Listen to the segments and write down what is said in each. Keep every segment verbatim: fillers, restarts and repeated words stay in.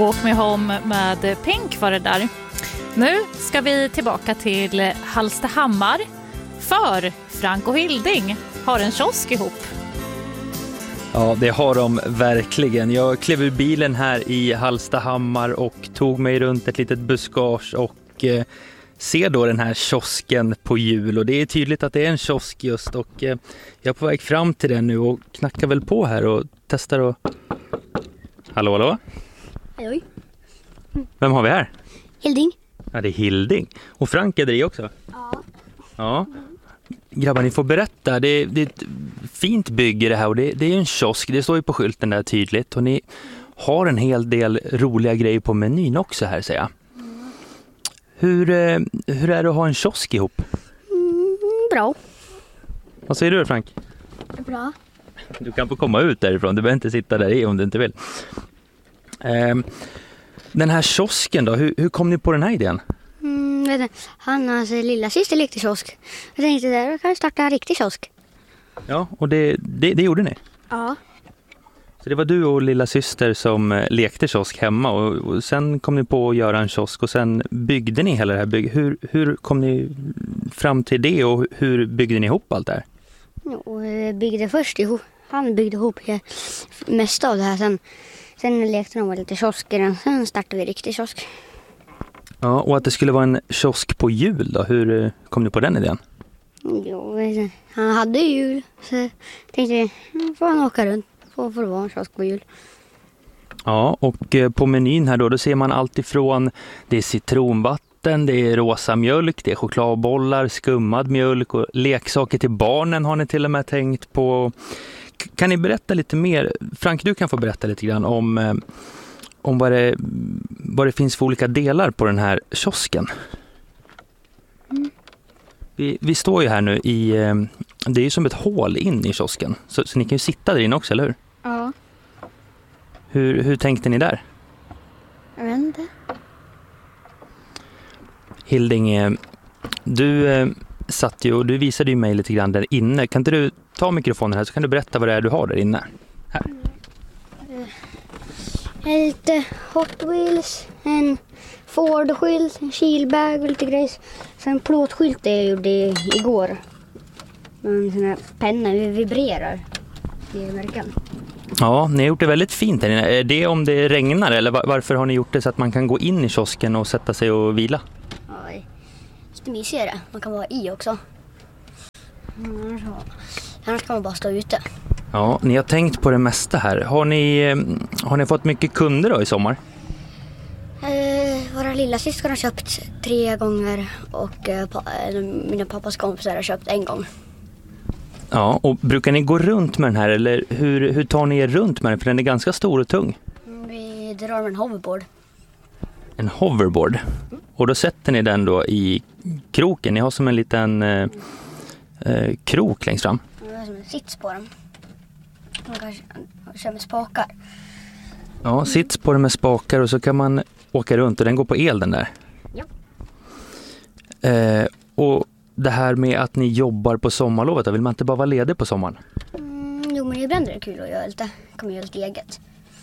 Walk Me Home med Pink var det där. Nu ska vi tillbaka till Hallstahammar, för Frank och Hilding har en kiosk ihop. Ja, det har de verkligen. Jag klev ur bilen här i Hallstahammar och tog mig runt ett litet buskage och eh, ser då den här kiosken på hjul. Och det är tydligt att det är en kiosk just, och eh, jag är på väg fram till den nu och knackar väl på här och testar och... Hallå, hallå? Hej. Vem har vi här? Hilding. Ja, det är Hilding. Och Frank är det i också? Ja. Ja. Grabbar, ni får berätta. Det är, det är ett fint bygge det här, och det, det är en kiosk. Det står ju på skylten där tydligt. Och ni har en hel del roliga grejer på menyn också här, säger jag. Mm. Hur, hur är det att ha en kiosk ihop? Mm, bra. Vad säger du, Frank? Bra. Du kan få komma ut därifrån. Du behöver inte sitta där i om du inte vill. Ehm, den här kiosken då, hur, hur kom ni på den här idén? Mm, vet du, han och hans lilla syster lekte kiosk. Jag tänkte där, jag kan starta en riktig kiosk. Ja, och det, det, det gjorde ni? Ja. Så det var du och lilla syster som lekte kiosk hemma, och, och sen kom ni på att göra en kiosk, och sen byggde ni hela det här bygget. Hur, hur kom ni fram till det, och hur byggde ni ihop allt det här? Och byggde först ihop. Han byggde ihop mest av det här. Sen, sen lekte de lite kiosker. Sen startade vi riktig kiosk. Ja, och att det skulle vara en kiosk på hjul då, hur kom ni på den idén? Jo, han hade hjul. Så jag tänkte, får han åka runt. Får, får det vara en kiosk på hjul. Ja, och på menyn här då, då ser man allt ifrån, det är citronvatten, det är rosa mjölk, det är chokladbollar, skummad mjölk och leksaker till barnen har ni till och med tänkt på. Kan ni berätta lite mer? Frank, du kan få berätta lite grann om, om vad, det, vad det finns för olika delar på den här kiosken. Mm. Vi, vi står ju här nu i, det är ju som ett hål in i kiosken, så, så ni kan ju sitta där inne också, eller hur? Ja. Hur, hur tänkte ni där? Jag vet inte. Hilding, du eh, satt ju och du visade ju mig lite grann där inne. Kan inte du ta mikrofonen här, så kan du berätta vad det är du har där inne? Här. Lite Hot Wheels, en Ford-skylt, en kylbag och lite grejs. Sen plåtskylt det jag gjorde igår. En sån här penna, vi vibrerar i märken. Ja, ni har gjort det väldigt fint här inne. Är det om det regnar, eller varför har ni gjort det så att man kan gå in i kiosken och sätta sig och vila? Ja, det är lite mysigare. Man kan vara i också. Mm, annars kan man bara stå ute. Ja, ni har tänkt på det mesta här. Har ni, har ni fått mycket kunder då i sommar? Eh, våra lilla syskon har köpt tre gånger och eh, pa, eh, mina pappas kompisar har köpt en gång. Ja, och brukar ni gå runt med den här, eller hur, hur tar ni er runt med den? För den är ganska stor och tung. Vi drar med en hoverboard. En hoverboard. Mm. Och då sätter ni den då i kroken. Ni har som en liten eh, eh, krok längst fram. Det är som en sits på den. Man kan köra med spakar. Ja, sits på den med spakar, och så kan man åka runt, och den går på el den där. Ja. Eh, och det här med att ni jobbar på sommarlovet, då vill man inte bara vara ledig på sommaren? Mm, jo, men ibland är det kul att göra lite. Kan man göra lite eget.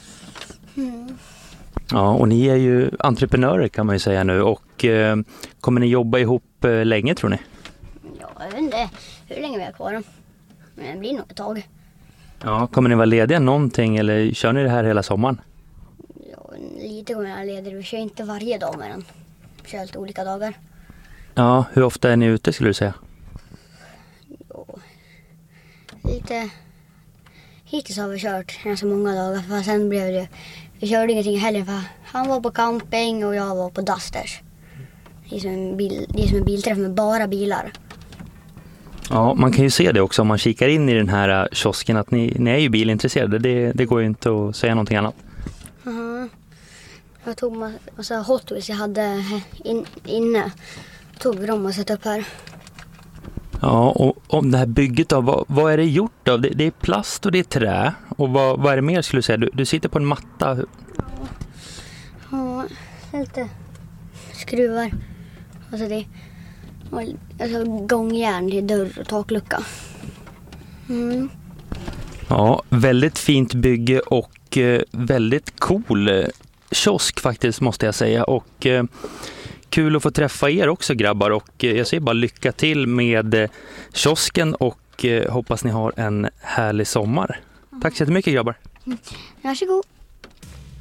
Mm. Ja, och ni är ju entreprenörer kan man ju säga nu, och eh, kommer ni jobba ihop eh, länge tror ni? Ja, jag vet inte hur länge vi är kvar. Men det blir nog ett tag. Ja, kommer ni vara lediga någonting, eller kör ni det här hela sommaren? Ja, lite kommer jag ledig. Vi kör inte varje dag med den. Vi kör lite olika dagar. Ja, hur ofta är ni ute skulle du säga? Jo, lite. Hittills har vi kört ganska många dagar. För sen blev det, vi körde ingenting i helgen för han var på camping och jag var på Dusters. Det är som en, bil, det är som en bilträff med bara bilar. Ja, man kan ju se det också om man kikar in i den här kiosken, att ni, ni är ju bilintresserade. Det, det går ju inte att säga någonting annat. Uh-huh. Jag tog massa Hot Wheels jag hade in, inne. Tog dem och satt upp här. Ja, och om det här bygget då, vad, vad är det gjort av? Det, det är plast och det är trä. Och vad, vad är det mer skulle du säga? Du, du sitter på en matta. Ja, ja lite skruvar. Alltså det och, alltså gångjärn till dörr och taklucka. Mm. Ja, väldigt fint bygge och eh, väldigt cool kiosk faktiskt, måste jag säga. Och eh, kul att få träffa er också, grabbar. Och eh, jag säger bara lycka till med eh, kiosken och eh, hoppas ni har en härlig sommar. Tack så jättemycket, grabbar. Varsågod.